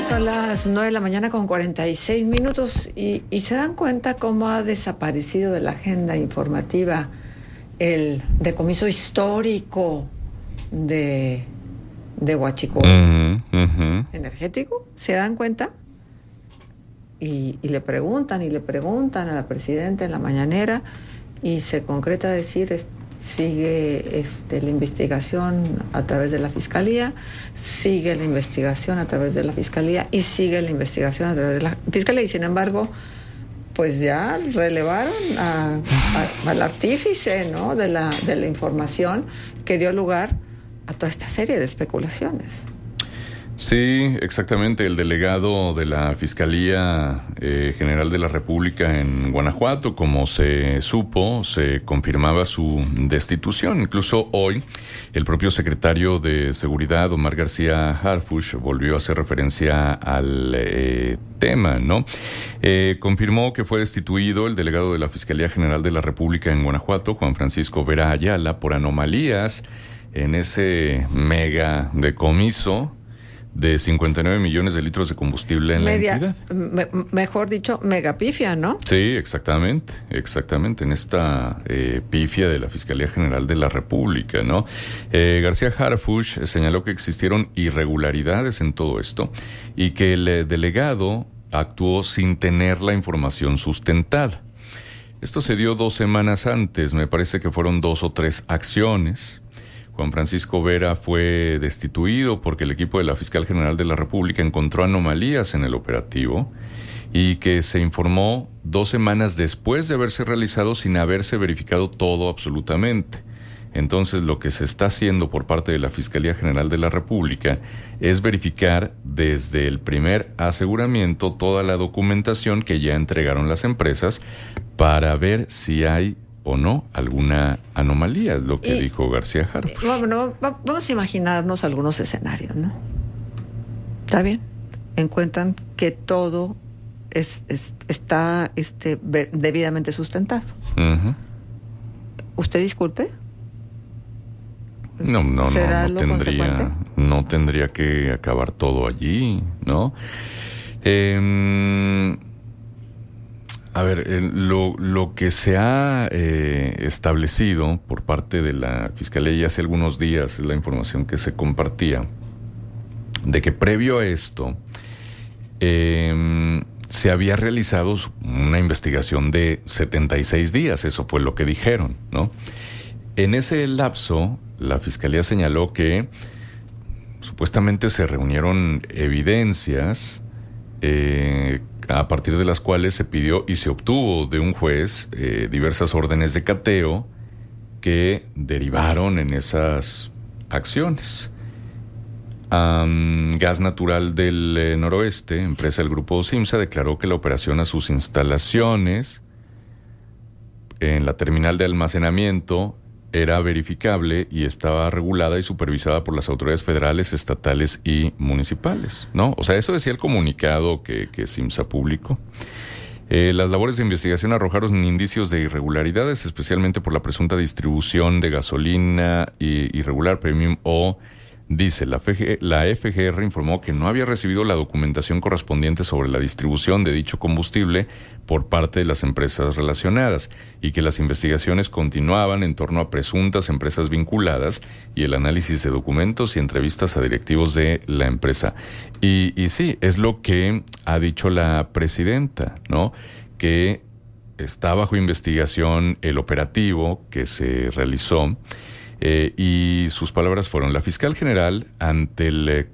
Son las 9 de la mañana con 46 minutos y se dan cuenta cómo ha desaparecido de la agenda informativa el decomiso histórico de Huachicol energético. ¿Se dan cuenta? Y le preguntan a la presidenta en la mañanera y se concreta a decir sigue la investigación a través de la Fiscalía, sigue la investigación a través de la Fiscalía y sigue la investigación a través de la Fiscalía. Y sin embargo, pues ya relevaron al artífice, ¿no?, de la información que dio lugar a toda esta serie de especulaciones. Sí, exactamente. El delegado de la Fiscalía General de la República en Guanajuato, como se supo, se confirmaba su destitución. Incluso hoy, el propio secretario de Seguridad, Omar García Harfuch, volvió a hacer referencia al tema, ¿no? Confirmó que fue destituido el delegado de la Fiscalía General de la República en Guanajuato, Juan Francisco Vera Ayala, por anomalías en ese mega decomiso de 59 millones de litros de combustible en la entidad. Mejor dicho, megapifia, ¿no? Sí, exactamente, en esta pifia de la Fiscalía General de la República, ¿no? García Harfuch señaló que existieron irregularidades en todo esto y que el delegado actuó sin tener la información sustentada. Esto se dio 2 semanas antes, me parece que fueron 2 o 3 acciones. Juan Francisco Vera fue destituido porque el equipo de la Fiscal General de la República encontró anomalías en el operativo y que se informó 2 semanas después de haberse realizado sin haberse verificado todo absolutamente. Entonces, lo que se está haciendo por parte de la Fiscalía General de la República es verificar desde el primer aseguramiento toda la documentación que ya entregaron las empresas para ver si hay o no alguna anomalía, lo que dijo García Harfuch. Bueno, vamos a imaginarnos algunos escenarios, ¿no? ¿Está bien? Encuentran que todo está debidamente sustentado. Uh-huh. ¿Usted disculpe? No tendría que acabar todo allí, ¿no? A ver, lo que se ha establecido por parte de la Fiscalía ya hace algunos días, es la información que se compartía, de que previo a esto se había realizado una investigación de 76 días, eso fue lo que dijeron, ¿no? En ese lapso, la Fiscalía señaló que supuestamente se reunieron evidencias a partir de las cuales se pidió y se obtuvo de un juez diversas órdenes de cateo que derivaron en esas acciones. Gas Natural del Noroeste, empresa del Grupo Simsa, declaró que la operación a sus instalaciones en la terminal de almacenamiento era verificable y estaba regulada y supervisada por las autoridades federales, estatales y municipales, ¿no? O sea, eso decía el comunicado que Simsa publicó. Las labores de investigación arrojaron indicios de irregularidades, especialmente por la presunta distribución de gasolina irregular premium o diésel. La FGR informó que no había recibido la documentación correspondiente sobre la distribución de dicho combustible por parte de las empresas relacionadas y que las investigaciones continuaban en torno a presuntas empresas vinculadas y el análisis de documentos y entrevistas a directivos de la empresa. Y sí, es lo que ha dicho la presidenta, ¿no? Que está bajo investigación el operativo que se realizó. Y sus palabras fueron: la fiscal general, ante el